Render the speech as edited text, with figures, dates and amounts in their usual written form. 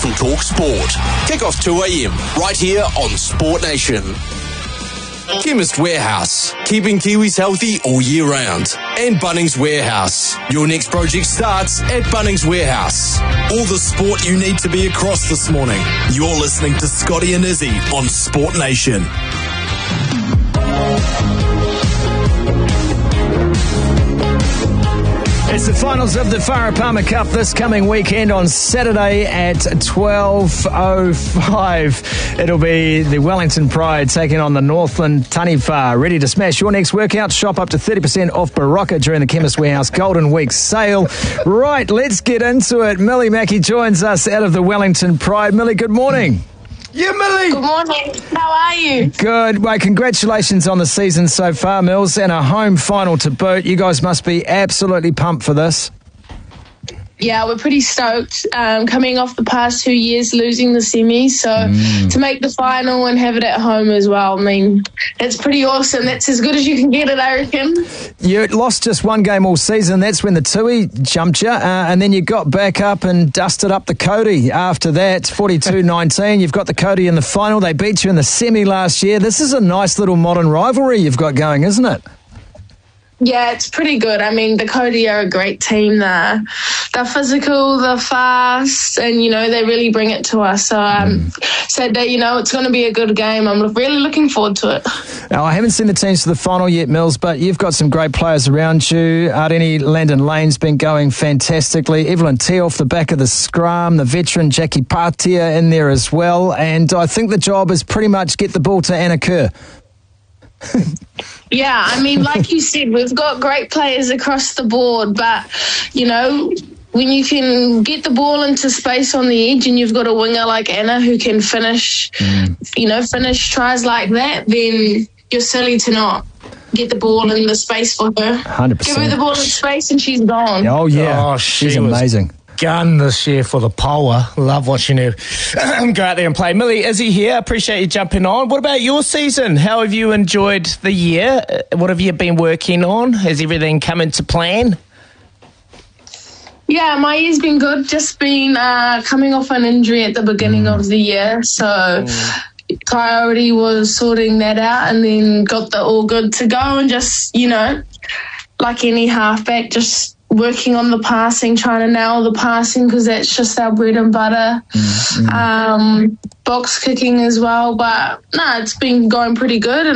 Newcastle Talk Sport. Kick-off 2 a.m. right here on Sport Nation. Chemist Warehouse, keeping Kiwis healthy all year round. And Bunnings Warehouse. Your next project starts at Bunnings Warehouse. All the sport you need to be across this morning. You're listening to Scotty and Izzy on Sport Nation. It's the finals of the Farah Palmer Cup this coming weekend on Saturday at 12:05. It'll be the Wellington Pride taking on the Northland Taniwha. Ready to smash your next workout? Shop up to 30% off Barocca during the Chemist Warehouse Golden Week sale. Right, let's get into it. Millie Mackey joins us out of the Wellington Pride. Millie, good morning. Yeah, Millie. Good morning. How are you? Good. Well, congratulations on the season so far, Mills, and a home final to boot. You guys must be absolutely pumped for this. Yeah, we're pretty stoked. Coming off the past 2 years losing the semis, so to make the final and have it at home as well, I mean, it's pretty awesome. That's as good as you can get it, I reckon. You lost just one game all season. That's when the Tui jumped you, and then you got back up and dusted up the Cody after that, 42-19. You've got the Cody in the final. They beat you in the semi last year. This is a nice little modern rivalry you've got going, isn't it? Yeah, it's pretty good. I mean, the Cody are a great team there. They're physical, they're fast, and, you know, they really bring it to us. So said that, you know, it's going to be a good game. I'm really looking forward to it. Now, I haven't seen the teams to the final yet, Mills, but you've got some great players around you. Ardeni Landon Lane's been going fantastically. Evelyn T off the back of the scrum, the veteran Jackie Patia in there as well. And I think the job is pretty much get the ball to Anna Kerr. Yeah, I mean, like you said, we've got great players across the board, but, you know, when you can get the ball into space on the edge and you've got a winger like Anna who can finish tries like that, then you're silly to not get the ball in the space for her. 100%. Give her the ball in space and she's gone. Oh, yeah. Oh, she's amazing. Gun this year for the Poa. Love watching her go out there and play. Millie, Izzy here. Appreciate you jumping on. What about your season? How have you enjoyed the year? What have you been working on? Has everything come into plan? Yeah, my year's been good. Just been coming off an injury at the beginning of the year, so priority was sorting that out, and then got the all good to go, and just, you know, like any halfback, just working on the passing, trying to nail the passing because that's just our bread and butter. Box kicking as well, but no, it's been going pretty good.